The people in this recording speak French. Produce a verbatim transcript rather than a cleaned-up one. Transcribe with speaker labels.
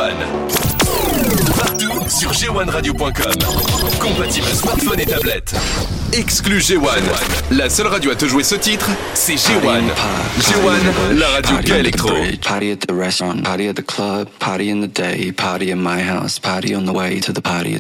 Speaker 1: Partout sur g one radio point com. Compatible smartphone et tablette. Exclu G un. La seule radio à te jouer ce titre, c'est G un. G un, la radio gay électro.
Speaker 2: Party at the restaurant, party at the club, party in the day, party in my house, party on the way to the party.